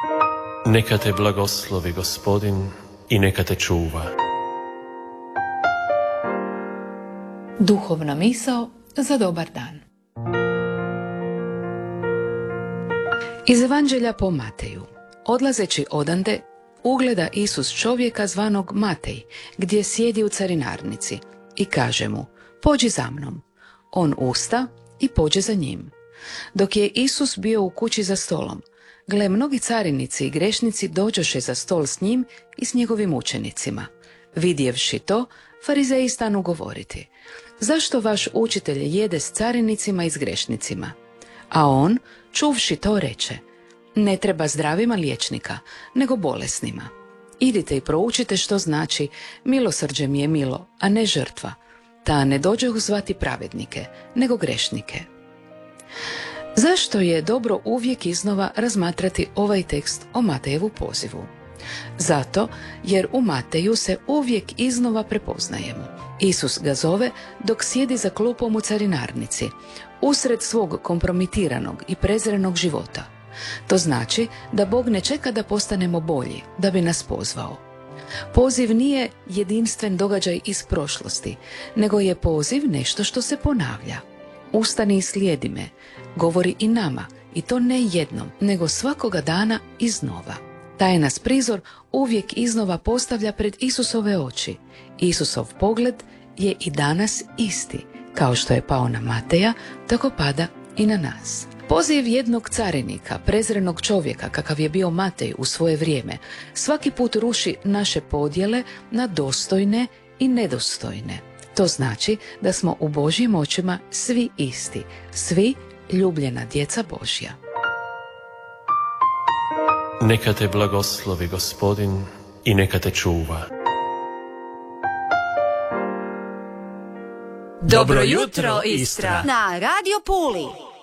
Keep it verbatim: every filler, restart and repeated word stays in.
Neka te blagoslovi Gospodin i neka te čuva. Duhovna misao za dobar dan. Iz Evanđelja po Mateju. Odlazeći odande, ugleda Isus čovjeka zvanog Matej, gdje sjedi u carinarnici i kaže mu: pođi za mnom. On usta i pođe za njim. Dok je Isus bio u kući za stolom, gle, mnogi carinici i grešnici dođoše za stol s njim i s njegovim učenicima. Vidjevši to, farizeji stanu govoriti: zašto vaš učitelj jede s carinicima i s grešnicima? A on, čuvši to, reče: ne treba zdravima liječnika, nego bolesnima. Idite i proučite što znači milosrđe mi je milo, a ne žrtva. Ta ne dođehu zvati pravednike, nego grešnike. Zašto je dobro uvijek iznova razmatrati ovaj tekst o Matejevu pozivu? Zato jer u Mateju se uvijek iznova prepoznajemo. Isus ga zove dok sjedi za klupom u carinarnici, usred svog kompromitiranog i prezrenog života. To znači da Bog ne čeka da postanemo bolji, da bi nas pozvao. Poziv nije jedinstven događaj iz prošlosti, nego je poziv nešto što se ponavlja. Ustani i slijedi me, govori i nama, i to ne jednom, nego svakoga dana iznova. Taj nas prizor uvijek iznova postavlja pred Isusove oči. Isusov pogled je i danas isti. Kao što je pao na Mateja, tako pada i na nas. Poziv jednog carinika, prezrenog čovjeka kakav je bio Matej u svoje vrijeme, svaki put ruši naše podjele na dostojne i nedostojne. To znači da smo u Božjim očima svi isti, svi ljubljena djeca Božja. Neka te blagoslovi Gospodin i neka te čuva. Dobro jutro, Istra! Na Radio Puli.